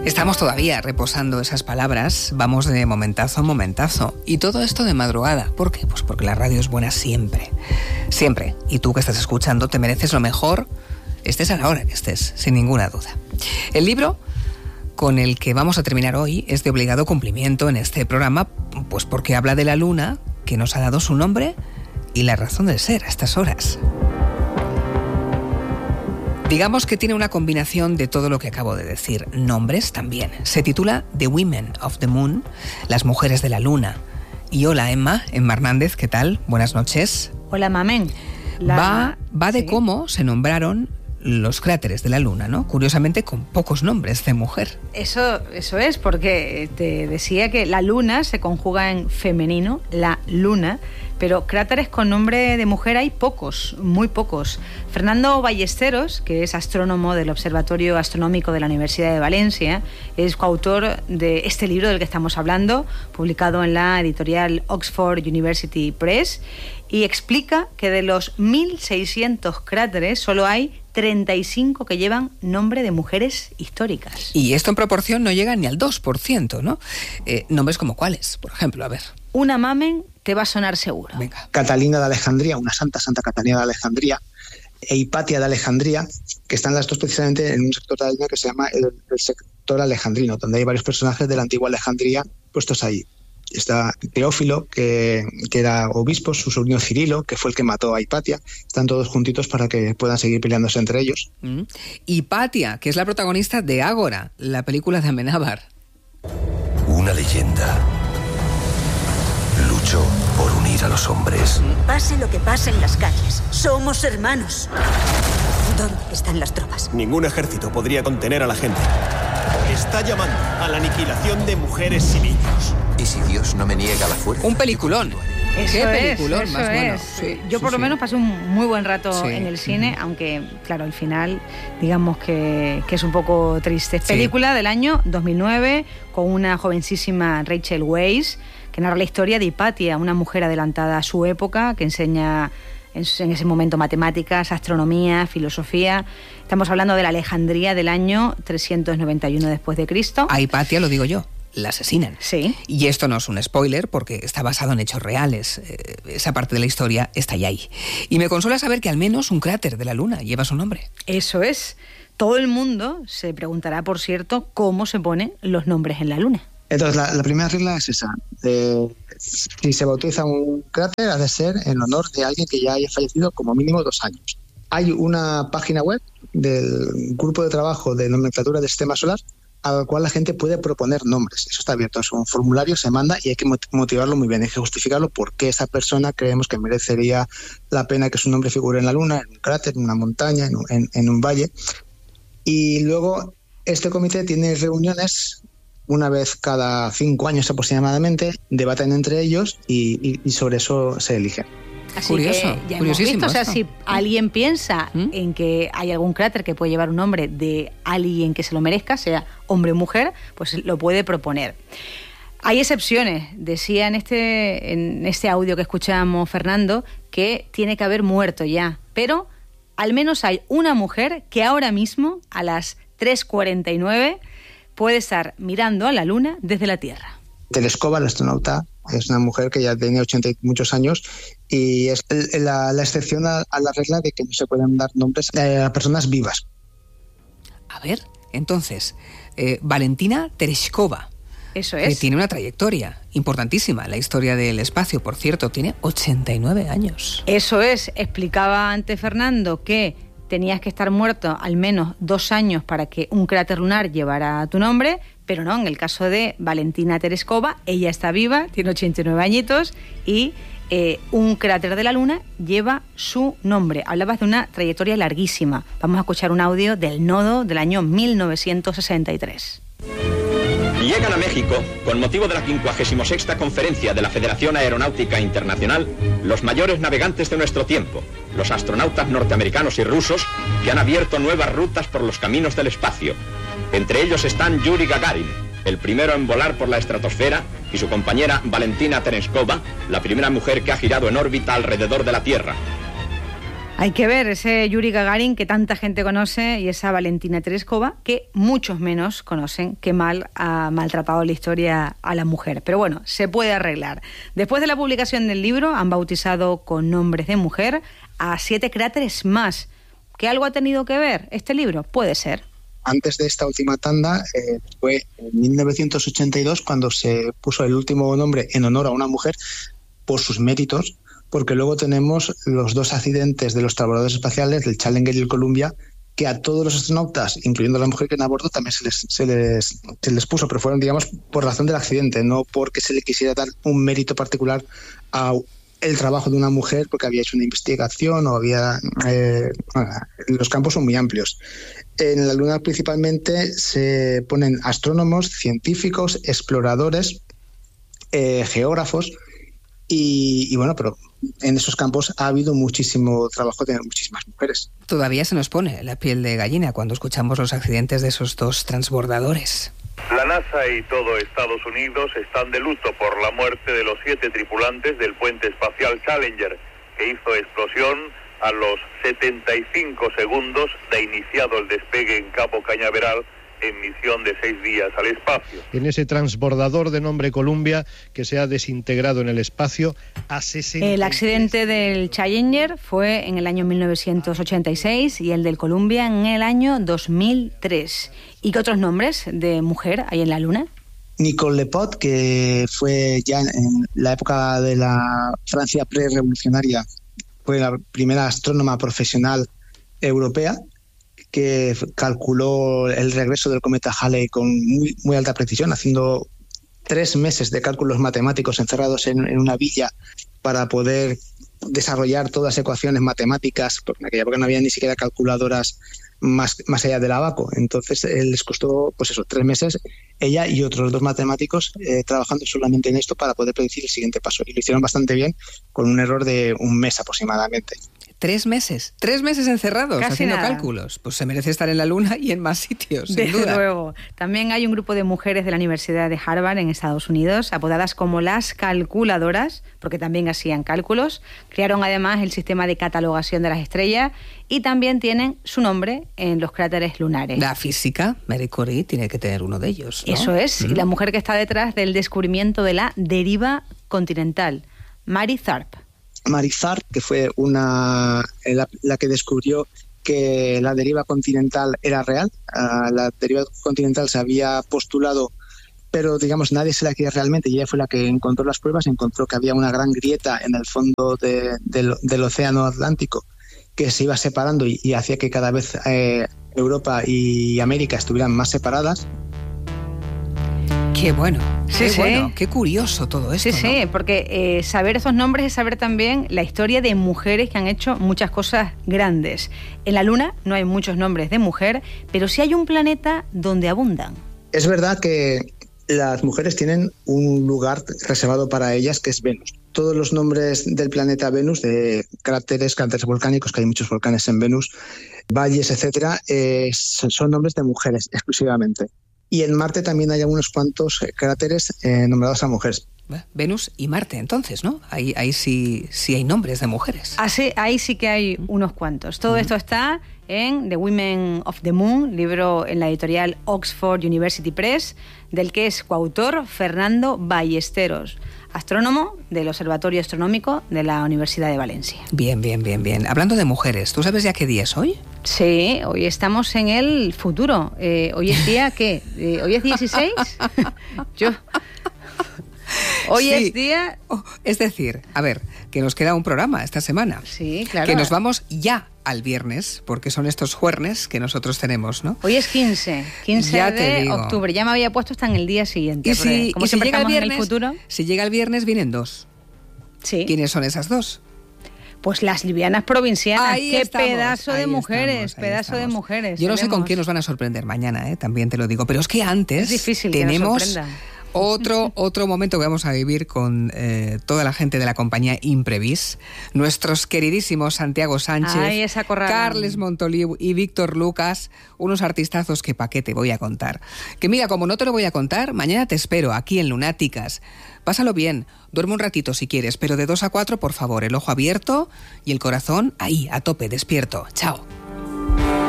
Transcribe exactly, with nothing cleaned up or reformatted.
Estamos todavía reposando esas palabras, vamos de momentazo a momentazo. Y todo esto de madrugada. ¿Por qué? Pues porque la radio es buena siempre. Siempre. Y tú que estás escuchando te mereces lo mejor, estés a la hora que estés, sin ninguna duda. El libro con el que vamos a terminar hoy es de obligado cumplimiento en este programa, pues porque habla de la luna, que nos ha dado su nombre y la razón de ser a estas horas. Digamos que tiene una combinación de todo lo que acabo de decir, nombres también. Se titula The Women of the Moon, las mujeres de la luna. Y hola Emma, Emma Hernández, ¿qué tal? Buenas noches. Hola Mamen. La... Va, va de sí. cómo se nombraron los cráteres de la luna, ¿no? Curiosamente con pocos nombres de mujer. Eso, eso es, porque te decía que la luna se conjuga en femenino, la luna, pero cráteres con nombre de mujer hay pocos, muy pocos. Fernando Ballesteros, que es astrónomo del Observatorio Astronómico de la Universidad de Valencia, es coautor de este libro del que estamos hablando, publicado en la editorial Oxford University Press, y explica que de los mil seiscientos cráteres solo hay treinta y cinco que llevan nombre de mujeres históricas. Y esto en proporción no llega ni al dos por ciento, ¿no? Eh, nombres como cuáles, por ejemplo, a ver. Una Mamen te va a sonar seguro. Venga. Catalina de Alejandría, una santa, Santa Catalina de Alejandría, e Hipatia de Alejandría, que están las dos precisamente en un sector de la luna que se llama el, el sector alejandrino, donde hay varios personajes de la antigua Alejandría puestos ahí. Está Teófilo, que, que era obispo, su sobrino Cirilo, que fue el que mató a Hipatia. Están todos juntitos para que puedan seguir peleándose entre ellos. Mm. Hipatia, que es la protagonista de Ágora, la película de Amenábar. Una leyenda luchó por unir a los hombres. Pase lo que pase en las calles, somos hermanos. ¿Dónde están las tropas? Ningún ejército podría contener a la gente. Está llamando a la aniquilación de mujeres y niños. ¿Y si Dios no me niega la fuerza? Un peliculón. Eso ¿Qué es, peliculón eso más bueno? es. Sí, Yo sí, por lo sí. menos pasé un muy buen rato Sí. en el cine, uh-huh. aunque claro, al final digamos que, que es un poco triste. Es Sí. película del año dos mil nueve con una jovencísima Rachel Weisz que narra la historia de Hipatia, una mujer adelantada a su época que enseña en, en ese momento matemáticas, astronomía, filosofía. Estamos hablando de la Alejandría del año trescientos noventa y uno después de Cristo. A Hipatia lo digo yo. La asesinan. Sí. Y esto no es un spoiler porque está basado en hechos reales. Eh, esa parte de la historia está ya ahí. Y me consuela saber que al menos un cráter de la Luna lleva su nombre. Eso es. Todo el mundo se preguntará, por cierto, cómo se ponen los nombres en la Luna. Entonces, la, la primera regla es esa. Eh, si se bautiza un cráter, ha de ser en honor de alguien que ya haya fallecido como mínimo dos años. Hay una página web del Grupo de Trabajo de Nomenclatura del Sistema Solar al cual la gente puede proponer nombres. Eso está abierto, es un formulario, se manda y hay que motivarlo muy bien, hay que justificarlo por qué esa persona creemos que merecería la pena que su nombre figure en la Luna, en un cráter, en una montaña, en un, en, en un valle. Y luego este comité tiene reuniones una vez cada cinco años aproximadamente, debaten entre ellos y, y, y sobre eso se eligen. Así Curioso, que ya hemos curiosísimo visto, o sea, esto. si alguien piensa ¿Mm? en que hay algún cráter que puede llevar un nombre de alguien que se lo merezca, sea hombre o mujer, pues lo puede proponer. Hay excepciones. Decía en este, en este audio que escuchamos, Fernando, que tiene que haber muerto ya, pero al menos hay una mujer que ahora mismo, a las tres cuarenta y nueve, puede estar mirando a la Luna desde la Tierra. Tereskova, la astronauta, es una mujer que ya tiene ochenta y muchos años y es la, la excepción a, a la regla de que no se pueden dar nombres a personas vivas. A ver, entonces, eh, Valentina Tereshkova. Eso Que es. tiene una trayectoria importantísima. La historia del espacio, por cierto, tiene ochenta y nueve años. Eso es. Explicaba antes Fernando que tenías que estar muerto al menos dos años para que un cráter lunar llevara tu nombre, pero no, en el caso de Valentina Tereshkova, ella está viva, tiene ochenta y nueve añitos y eh, un cráter de la Luna lleva su nombre. Hablabas de una trayectoria larguísima. Vamos a escuchar un audio del nodo del año mil novecientos sesenta y tres. Llegan a México, con motivo de la quincuagésima sexta Conferencia de la Federación Aeronáutica Internacional, los mayores navegantes de nuestro tiempo, los astronautas norteamericanos y rusos que han abierto nuevas rutas por los caminos del espacio. Entre ellos están Yuri Gagarin, el primero en volar por la estratosfera, y su compañera Valentina Tereshkova, la primera mujer que ha girado en órbita alrededor de la Tierra. Hay que ver ese Yuri Gagarin que tanta gente conoce y esa Valentina Tereshkova que muchos menos conocen, que mal ha maltratado la historia a la mujer. Pero bueno, se puede arreglar. Después de la publicación del libro han bautizado con nombres de mujer a siete cráteres más. ¿Que algo ha tenido que ver este libro? Puede ser. Antes de esta última tanda, eh, fue en mil novecientos ochenta y dos cuando se puso el último nombre en honor a una mujer por sus méritos, porque luego tenemos los dos accidentes de los transbordadores espaciales, del Challenger y el Columbia, que a todos los astronautas, incluyendo a la mujer que en a bordo, también se les, se les, se les puso, pero fueron, digamos, por razón del accidente, no porque se le quisiera dar un mérito particular a el trabajo de una mujer porque había hecho una investigación o había... Eh, los campos son muy amplios. En la Luna principalmente se ponen astrónomos, científicos, exploradores, eh, geógrafos y, y bueno, pero en esos campos ha habido muchísimo trabajo de muchísimas mujeres. Todavía se nos pone la piel de gallina cuando escuchamos los accidentes de esos dos transbordadores. La NASA y todo Estados Unidos están de luto por la muerte de los siete tripulantes del puente espacial Challenger, que hizo explosión a los setenta y cinco segundos de iniciado el despegue en Cabo Cañaveral en misión de seis días al espacio. En ese transbordador de nombre Columbia que se ha desintegrado en el espacio a sesenta. El accidente del Challenger fue en el año mil novecientos ochenta y seis y el del Columbia en el año dos mil tres. ¿Y qué otros nombres de mujer hay en la Luna? Nicole Lepot, que fue ya en la época de la Francia pre-revolucionaria, fue la primera astrónoma profesional europea que calculó el regreso del cometa Halley con muy, muy alta precisión, haciendo tres meses de cálculos matemáticos encerrados en, en una villa para poder desarrollar todas las ecuaciones matemáticas, porque en aquella época no había ni siquiera calculadoras más, más allá del abaco. Entonces eh, les costó pues eso, tres meses, ella y otros dos matemáticos eh, trabajando solamente en esto para poder predecir el siguiente paso. Y lo hicieron bastante bien, con un error de un mes aproximadamente. Tres meses, tres meses encerrados Casi haciendo nada. cálculos. Pues se merece estar en la Luna y en más sitios, sin Desde duda. luego. También hay un grupo de mujeres de la Universidad de Harvard en Estados Unidos, apodadas como las calculadoras, porque también hacían cálculos. Crearon además el sistema de catalogación de las estrellas y también tienen su nombre en los cráteres lunares. La física, Marie Curie, tiene que tener uno de ellos, ¿no? Eso es. Mm. Y la mujer que está detrás del descubrimiento de la deriva continental, Mary Tharp. Mary Tharp, que fue una la, la que descubrió que la deriva continental era real. Uh, la deriva continental se había postulado, pero digamos nadie se la creía realmente, y ella fue la que encontró las pruebas, encontró que había una gran grieta en el fondo de, de, del océano Atlántico que se iba separando y, y hacía que cada vez eh, Europa y América estuvieran más separadas. Qué bueno, sí, qué sí. bueno, qué curioso todo esto. Sí, sí, ¿no? porque eh, saber esos nombres es saber también la historia de mujeres que han hecho muchas cosas grandes. En la Luna no hay muchos nombres de mujer, pero sí hay un planeta donde abundan. Es verdad que las mujeres tienen un lugar reservado para ellas, que es Venus. Todos los nombres del planeta Venus, de cráteres, cráteres volcánicos, que hay muchos volcanes en Venus, valles, etcétera, eh, son nombres de mujeres exclusivamente. Y en Marte también hay algunos cuantos cráteres eh, nombrados a mujeres. Venus y Marte, entonces, ¿no? Ahí, ahí sí, sí hay nombres de mujeres. Así, ahí sí que hay unos cuantos. Todo uh-huh. esto está en The Women of the Moon, libro en la editorial Oxford University Press, del que es coautor Fernando Ballesteros, astrónomo del Observatorio Astronómico de la Universidad de Valencia. Bien, bien, bien, bien. Hablando de mujeres, ¿tú sabes ya qué día es hoy? Sí, hoy estamos en el futuro. Eh, ¿Hoy es día qué? Eh, ¿Hoy es dieciséis? Yo... Hoy sí. es día... Oh, es decir, a ver, que nos queda un programa esta semana. Sí, claro. Que nos vamos ya al viernes, porque son estos jueves que nosotros tenemos, ¿no? Hoy es quince, quince ya de octubre. Ya me había puesto hasta en el día siguiente. Y si, como y si siempre llega el estamos viernes, en el futuro... si llega el viernes vienen dos. Sí. ¿Quiénes son esas dos? Pues las livianas provincianas. Ahí Qué estamos, pedazo de mujeres, estamos, pedazo estamos. de mujeres. Yo no tenemos. sé con quién nos van a sorprender mañana, ¿eh? También te lo digo. Pero es que antes es difícil tenemos que nos Otro, otro momento que vamos a vivir con eh, toda la gente de la compañía Imprevis, nuestros queridísimos Santiago Sánchez, Ay, esa Carles Montoliu y Víctor Lucas, unos artistazos que pa' qué te voy a contar. Que mira, como no te lo voy a contar, mañana te espero aquí en Lunáticas. Pásalo bien, duerme un ratito si quieres, pero de dos a cuatro, por favor, el ojo abierto y el corazón ahí, a tope, despierto. Chao.